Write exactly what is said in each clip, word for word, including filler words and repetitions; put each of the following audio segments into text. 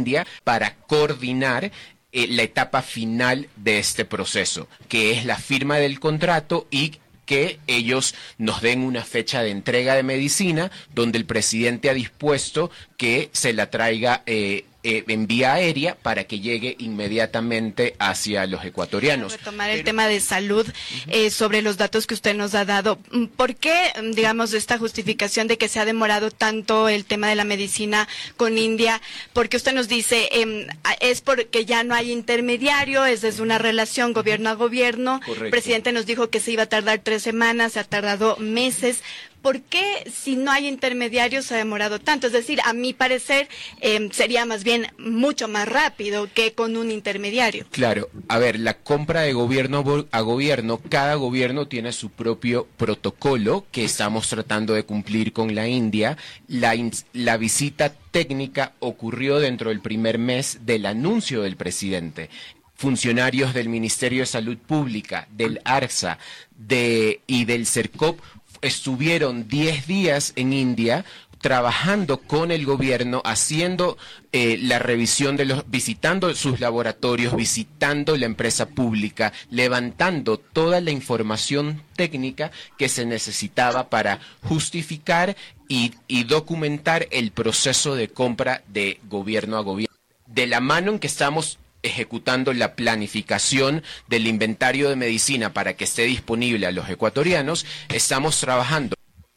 India para coordinar eh, la etapa final de este proceso, que es la firma del contrato y que ellos nos den una fecha de entrega de medicina donde el presidente ha dispuesto que se la traiga eh, eh, en vía aérea para que llegue inmediatamente hacia los ecuatorianos. Retomar el Pero... tema de salud, eh, sobre los datos que usted nos ha dado. ¿Por qué, digamos, esta justificación de que se ha demorado tanto el tema de la medicina con India? Porque usted nos dice, eh, es porque ya no hay intermediario, es desde una relación gobierno a gobierno. Correcto. El presidente nos dijo que se iba a tardar tres semanas, se ha tardado meses. ¿Por qué, si no hay intermediarios, se ha demorado tanto? Es decir, a mi parecer, eh, sería más bien mucho más rápido que con un intermediario. Claro, a ver, la compra de gobierno a gobierno, cada gobierno tiene su propio protocolo que estamos tratando de cumplir con la India. La, la visita técnica ocurrió dentro del primer mes del anuncio del presidente. Funcionarios del Ministerio de Salud Pública, del ARSA de, y del CERCOP estuvieron diez días en India trabajando con el gobierno, haciendo eh, la revisión de los, visitando sus laboratorios, visitando la empresa pública, levantando toda la información técnica que se necesitaba para justificar y, y documentar el proceso de compra de gobierno a gobierno. De la mano en que estamos ejecutando la planificación del inventario de medicina para que esté disponible a los ecuatorianos, estamos trabajando.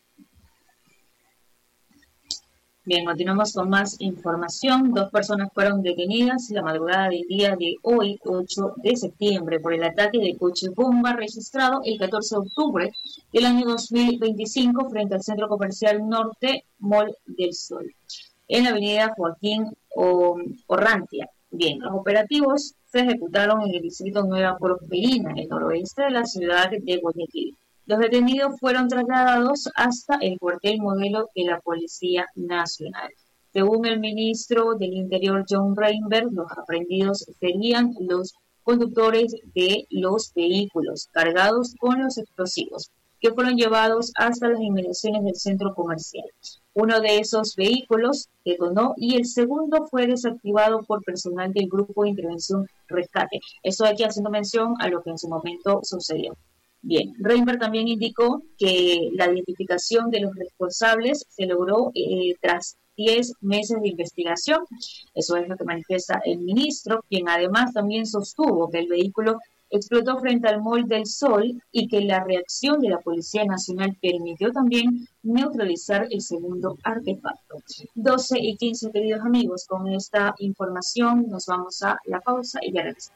Bien, continuamos con más información. Dos personas fueron detenidas la madrugada del día de hoy, ocho de septiembre, por el ataque de coche bomba registrado el catorce de octubre del año dos mil veinticinco frente al Centro Comercial Norte Mall del Sol, en la avenida Joaquín Orrantia. Bien, los operativos se ejecutaron en el distrito Nueva Prosperina, en el noroeste de la ciudad de Guayaquil. Los detenidos fueron trasladados hasta el cuartel modelo de la Policía Nacional. Según el ministro del Interior, John Reinberg, los aprendidos serían los conductores de los vehículos cargados con los explosivos, que fueron llevados hasta las inmediaciones del centro comercial. Uno de esos vehículos detonó y el segundo fue desactivado por personal del Grupo de Intervención Rescate. Eso aquí haciendo mención a lo que en su momento sucedió. Bien, Reinberg también indicó que la identificación de los responsables se logró eh, tras diez meses de investigación. Eso es lo que manifiesta el ministro, quien además también sostuvo que el vehículo explotó frente al Mall del Sol y que la reacción de la Policía Nacional permitió también neutralizar el segundo artefacto. doce y quince, queridos amigos, con esta información nos vamos a la pausa y ya regresamos.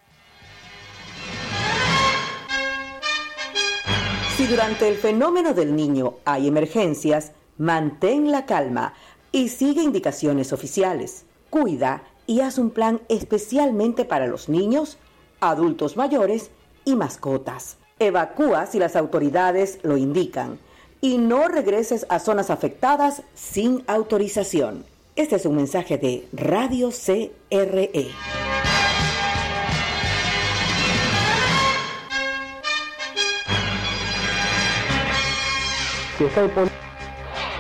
Si durante el fenómeno del Niño hay emergencias, mantén la calma y sigue indicaciones oficiales. Cuida y haz un plan especialmente para los niños, adultos mayores y mascotas. Evacúa si las autoridades lo indican y no regreses a zonas afectadas sin autorización. Este es un mensaje de Radio C R E. Si está